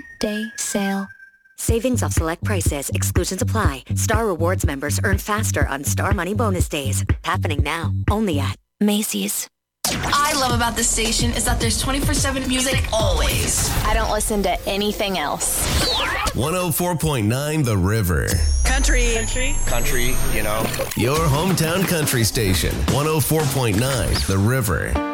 One-day sale. Savings off select prices. Exclusions apply. Star Rewards members earn faster on Star Money Bonus Days. Happening now. Only at Macy's. I love about this station is that there's 24/7 music always. I don't listen to anything else. 104.9 The River. Country, Your hometown country station. 104.9 The River.